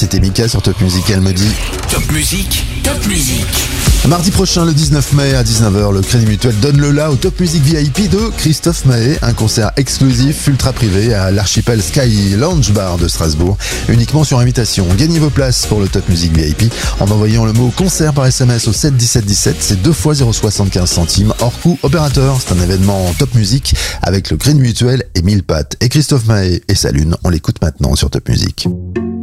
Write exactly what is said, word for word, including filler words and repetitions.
c'était Mika sur Top Music. Elle me dit Top Music, Top Music. mardi prochain, le dix-neuf mai à dix-neuf heures, le Crédit Mutuel donne le la au Top Music V I P de Christophe Maé, un concert exclusif ultra privé à l'Archipel Sky Lounge Bar de Strasbourg, uniquement sur invitation. Gagnez vos places pour le Top Music V I P en envoyant le mot concert par S M S au sept dix-sept dix-sept, c'est deux fois zéro virgule soixante-quinze centimes hors coût opérateur. C'est un événement Top Music avec le Crédit Mutuel et mille pattes. Et Christophe Maé et sa lune, on l'écoute maintenant sur Top Music.